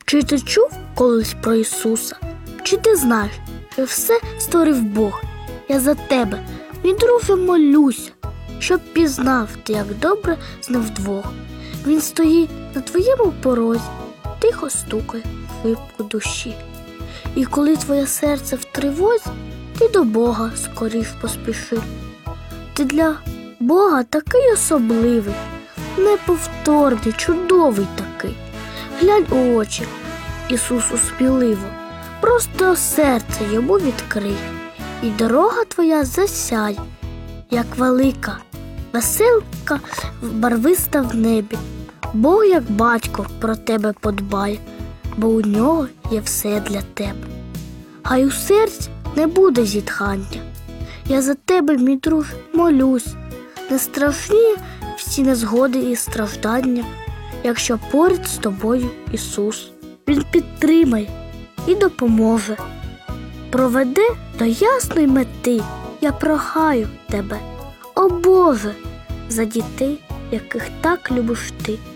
Чи ти чув колись про Ісуса? Чи ти знаєш, що все створив Бог? Я за тебе, мій друже, молюся, щоб пізнав ти, як добре з ним вдвох. Він стоїть на твоєму порозі, тихо стукає в шибку душі. І коли твоє серце в тривозі, ти до Бога скоріш поспіши. Ти для Бога такий особливий, неповторний, чудовий такий. Глянь у очі Ісусу сміливо, просто серце йому відкрий, і дорога твоя засяє, як велика веселка барвиста в небі. Бог, як батько, про тебе подбає, бо у нього є все для тебе. Хай у серці не буде зітхання. Я за тебе, мій друг, молюсь. Не страшні всі незгоди і страждання, якщо поряд з тобою Ісус. Він підтримає і допоможе, проведе до ясної мети. Я прохаю тебе, о Боже, за дітей, яких так любиш ти.